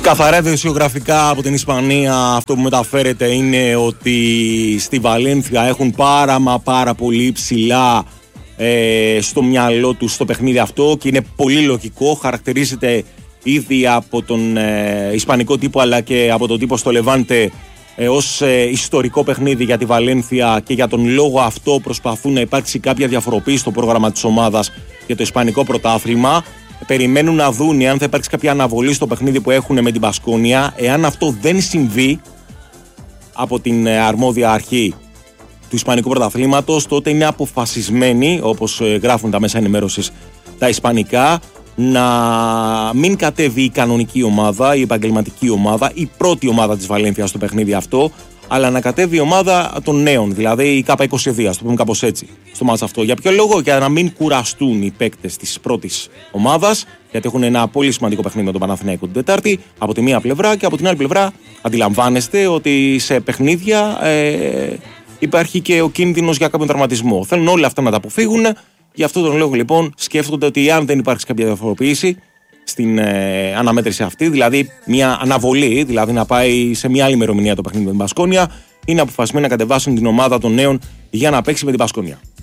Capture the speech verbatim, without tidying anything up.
Καθαρά δημοσιογραφικά από την Ισπανία αυτό που μεταφέρεται είναι ότι στη Βαλένθια έχουν πάρα μα πάρα πολύ ψηλά ε, στο μυαλό τους στο παιχνίδι αυτό και είναι πολύ λογικό, χαρακτηρίζεται ήδη από τον ε, ισπανικό τύπο αλλά και από τον τύπο στο Λεβάντε ε, ως ε, ιστορικό παιχνίδι για τη Βαλένθια και για τον λόγο αυτό προσπαθούν να υπάρξει κάποια διαφοροποίηση στο πρόγραμμα της ομάδας για το ισπανικό πρωτάθλημα. Περιμένουν να δουν αν θα υπάρξει κάποια αναβολή στο παιχνίδι που έχουν με την Μπασκόνια. Εάν αυτό δεν συμβεί από την αρμόδια αρχή του Ισπανικού πρωταθλήματος, τότε είναι αποφασισμένοι, όπως γράφουν τα μέσα ενημέρωσης τα ισπανικά, να μην κατέβει η κανονική ομάδα, η επαγγελματική ομάδα, η πρώτη ομάδα της Βαλένθια στο παιχνίδι αυτό, αλλά να κατέβει η ομάδα των νέων, δηλαδή η Κάπα είκοσι δύο, ας το πούμε κάπως έτσι, στο μάτς αυτό. Για ποιο λόγο? Για να μην κουραστούν οι παίκτες της πρώτης ομάδας, γιατί έχουν ένα πολύ σημαντικό παιχνίδι με τον Παναθηναϊκό την Τετάρτη, από τη μία πλευρά, και από την άλλη πλευρά αντιλαμβάνεστε ότι σε παιχνίδια ε, υπάρχει και ο κίνδυνος για κάποιον τραυματισμό. Θέλουν όλα αυτά να τα αποφύγουν. Γι' αυτόν τον λόγο λοιπόν σκέφτονται ότι αν δεν υπάρξει κάποια διαφοροποίηση στην ε, αναμέτρηση αυτή, δηλαδή μια αναβολή, δηλαδή να πάει σε μια άλλη ημερομηνία το παιχνίδι με την Μπασκόνια, είναι αποφασισμένοι να κατεβάσουν την ομάδα των νέων για να παίξει με την Μπασκόνια.